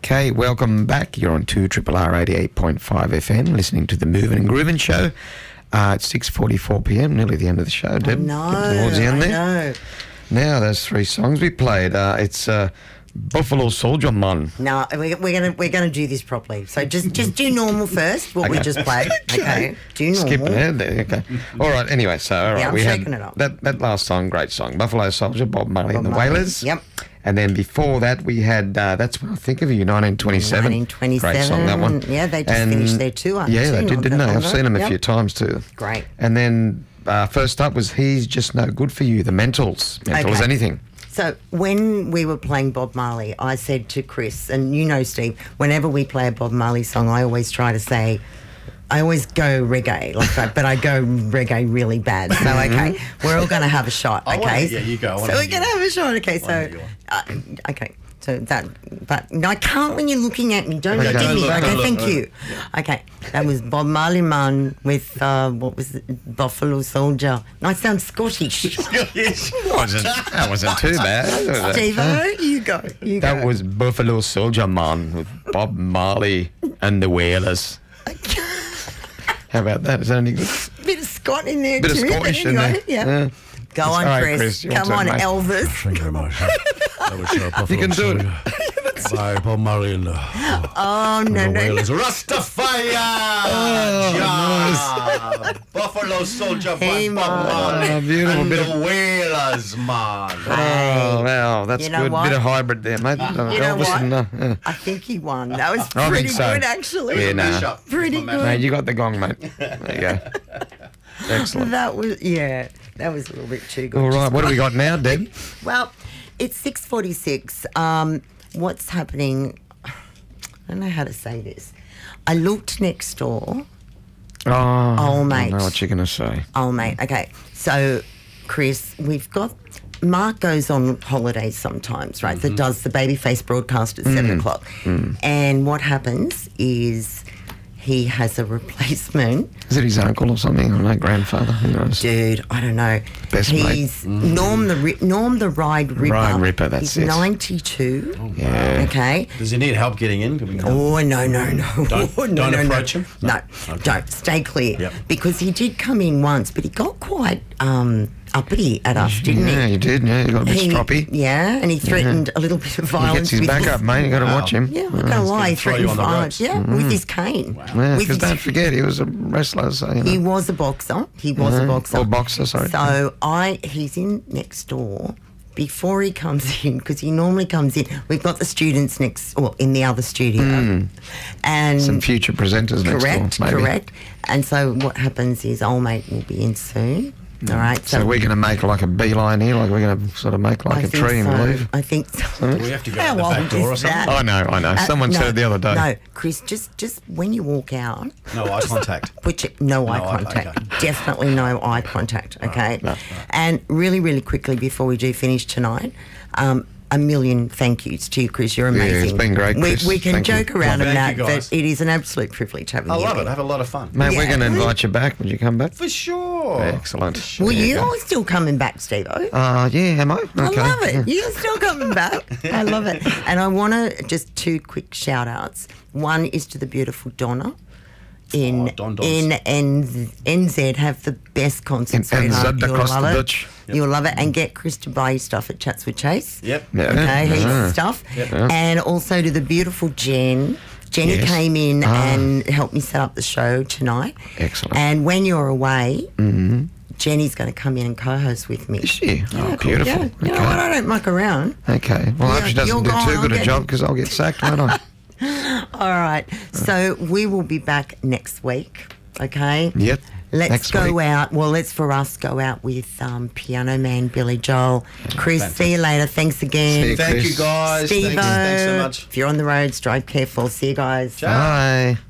Okay, welcome back. You're on 2RRR 88.5 FM, listening to the Moving and Grooving Show. It's 6:44 p.m, nearly the end of the show, Deb. No, towards the end there. know. Now, those three songs we played. It's Buffalo Soldier Man. No, we're gonna do this properly. So just do normal first. What we just played. Okay. Do normal. Skip ahead there. Okay. All right. Anyway, so all right, I'm we had shaking it up. that last song, great song, Buffalo Soldier, Bob Marley and the Wailers. Yep. And then before that, we had That's When I Think of You, 1927. 1927. Great song, that one. Yeah, they just finished their tour. Yeah, they did, didn't they? I've seen them a Yep. few times too. Great. And then first up was He's Just No Good For You, the Mentals. Mental as Okay. anything. So when we were playing Bob Marley, I said to Chris, and you know, Steve, whenever we play a Bob Marley song, I always try to say, I always go reggae, like that, but I go reggae really bad. So, okay, we're all going to have a shot, okay? Yeah, you go. So we're going to have a shot, okay? So, okay. So that, but no, I can't when you're looking at me. Don't look at me. Okay, thank you. Okay, that was Bob Marley Man with what was it? Buffalo Soldier. No, I sound Scottish. That wasn't too bad. Steve-O, you go. You That go. was Buffalo Soldier Man with Bob Marley and the Wailers. How about that? Is that any good? Bit of Scott in there Bit too. of Scottish but in anyway, there. Yeah. Go on, All right, Chris. Chris, your Come turn, on, mate. Elvis. Thank you very much. That was Buffalo You can do it. Soldier by Bob Marley and the Oh, no, no, no. Wailers. Rastafari! Buffalo Soldier by Hey, Bob man. Marley Oh, beautiful and bit the of- Wailers, man. Oh, wow, that's You know good. what? Bit of hybrid there, mate. You know Elvis what? and, yeah. I think he won. That was I pretty think so. good, actually. Yeah, nah. Bishop. Pretty good. Mate, you got the gong, mate. There you go. Excellent. That was, yeah, that was a little bit too good. All right, what do we got now, Deb? Well, it's 6:46. What's happening? I don't know how to say this. I looked next door. Oh, mate. I know what you're going to say. Oh, mate. Okay. So, Chris, we've got... Mark goes on holidays sometimes, right? That does the Babyface broadcast at 7 o'clock. And what happens is he has a replacement. Is it his uncle or something? I don't know, grandfather. Who knows? Dude, I don't know. Best mate. He's Norm the Ride Ripper. Ride Ripper, that's He's it. 92. Yeah. Okay. Does he need help getting in? Can we come? Oh, no. Don't approach him? No, Okay. don't. Stay clear. Yep. Because he did come in once, but he got quite uppity at us, didn't he? Yeah, you did. Yeah, you got a bit stroppy. Yeah, and he threatened a little bit of He violence. gets his with back up, mate. You got to watch him. Yeah, I'm not going to lie. He throw you threatened on the violence. ropes. Yeah, with his cane. Yeah, With because his- don't forget, he was a wrestler, so, you know. He was a boxer. He was a boxer. Or boxer, sorry. So he's in next door. Before he comes in, because he normally comes in, we've got the students in the other studio. And Some future presenters next door, maybe. Correct. And so what happens is old mate will be in soon. All right. So we're going to make like a beeline here, like we're going to sort of make like a think tree and so. leave. I think so. Do we have to go How out the back old door or is something? that? I know. Someone no, said it the other day. No, Chris, just when you walk out, No eye contact. no eye eye- contact. okay. Definitely no eye contact, okay? Right. And really, really quickly before we do finish tonight, a million thank yous to you, Chris. You're amazing. it's been great, Chris. We can Thank you. joke around Well, and thank that, you, guys. but it is an absolute privilege having I you. love it. here. I have a lot of fun. Mate, we're Yeah. going to invite you back. Would you come back? For sure. Excellent. Well, There you go. are still coming back, Steve-O. Yeah, am I? Okay. I love it. Yeah. You're still coming back. I love it. And I want to just two quick shout outs. One is to the beautiful Donna in Don Dons. NZ. Have the best concerts. In NZ sweetheart. You'll across love the it. ditch. You'll love it. And get Chris to buy you stuff at Chats with Chase. Yep. Yeah. Okay, heaps Yeah. of stuff. Yep. And also to the beautiful Jen. Jenny Yes. came in and helped me set up the show tonight. Excellent. And when you're away, Jenny's going to come in and co-host with me. Is she? Oh, beautiful. Yeah, you know what? I don't muck around. Okay. Well, I hope she doesn't You're do gone, too I'll good a get- job because I'll get sacked, won't I? All right. So we will be back next week. Okay. Yep. Let's Next go week. out. Well, let's for us go out with Piano Man Billy Joel. Chris, see you later. Thanks again. See you, Thank you, Chris. guys. Steve-O, Thanks so much. if you're on the road, drive careful. See you guys. Bye.